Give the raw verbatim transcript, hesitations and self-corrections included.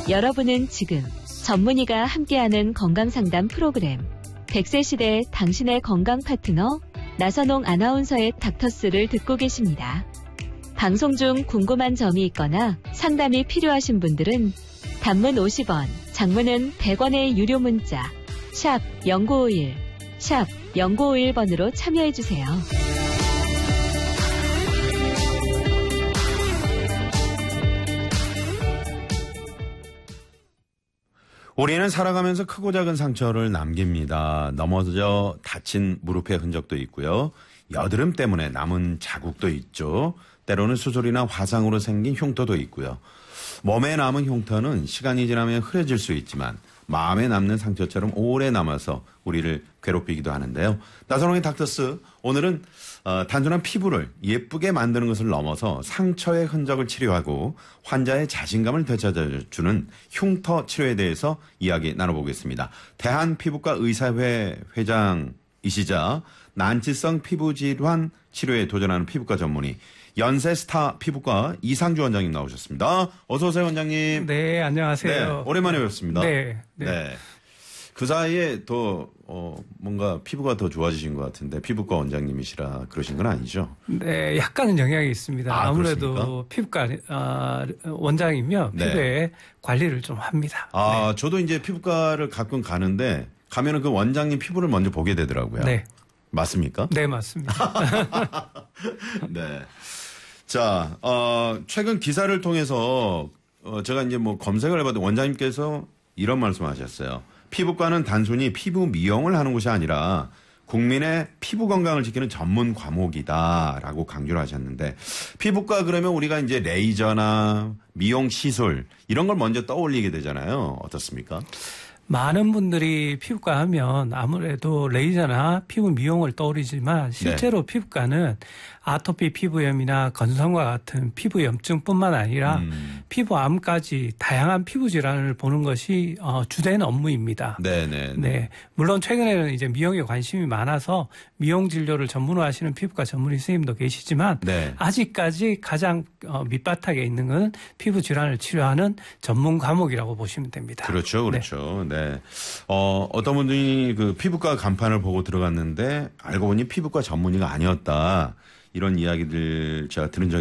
여러분은 지금 전문의가 함께하는 건강상담 프로그램 백 세 시대 당신의 건강 파트너 나선홍 아나운서의 닥터스를 듣고 계십니다. 방송 중 궁금한 점이 있거나 상담이 필요하신 분들은 단문 오십 원, 장문은 백 원의 유료 문자 샵 공구오일, 샵 공구오일 번으로 참여해주세요. 우리는 살아가면서 크고 작은 상처를 남깁니다. 넘어져 다친 무릎의 흔적도 있고요. 여드름 때문에 남은 자국도 있죠. 때로는 수술이나 화상으로 생긴 흉터도 있고요. 몸에 남은 흉터는 시간이 지나면 흐려질 수 있지만 마음에 남는 상처처럼 오래 남아서 우리를 괴롭히기도 하는데요. 나선홍의 닥터스, 오늘은 어, 단순한 피부를 예쁘게 만드는 것을 넘어서 상처의 흔적을 치료하고 환자의 자신감을 되찾아주는 흉터 치료에 대해서 이야기 나눠보겠습니다. 대한피부과 의사회 회장이시자 난치성 피부질환 치료에 도전하는 피부과 전문의 연세스타 피부과 이상주 원장님 나오셨습니다. 어서 오세요, 원장님. 네, 안녕하세요. 네, 오랜만에 뵙습니다. 네. 네. 네. 그 사이에 더 어, 뭔가 피부가 더 좋아지신 것 같은데 피부과 원장님이시라 그러신 건 아니죠? 네, 약간은 영향이 있습니다. 아, 아무래도 그렇습니까? 피부과 아, 원장이면 네. 피부에 관리를 좀 합니다. 아, 네. 저도 이제 피부과를 가끔 가는데 가면은 그 원장님 피부를 먼저 보게 되더라고요. 네. 맞습니까? 네, 맞습니다. 네. 자, 어, 최근 기사를 통해서 어, 제가 이제 뭐 검색을 해봐도 원장님께서 이런 말씀하셨어요. 피부과는 단순히 피부 미용을 하는 곳이 아니라 국민의 피부 건강을 지키는 전문 과목이다라고 강조를 하셨는데 피부과 그러면 우리가 이제 레이저나 미용 시술 이런 걸 먼저 떠올리게 되잖아요. 어떻습니까? 많은 분들이 피부과 하면 아무래도 레이저나 피부 미용을 떠오르지만 실제로 네. 피부과는 아토피 피부염이나 건성과 같은 피부염증뿐만 아니라 음. 피부암까지 다양한 피부 질환을 보는 것이 어, 주된 업무입니다. 네네. 네, 물론 최근에는 이제 미용에 관심이 많아서 미용 진료를 전문으로 하시는 피부과 전문의 선생님도 계시지만 네. 아직까지 가장 어, 밑바닥에 있는 것은 피부 질환을 치료하는 전문 과목이라고 보시면 됩니다. 그렇죠, 그렇죠. 네. 네. 어, 어떤 분들이 그 피부과 간판을 보고 들어갔는데 알고 보니 피부과 전문의가 아니었다. 이런 이야기들 제가 들은 적이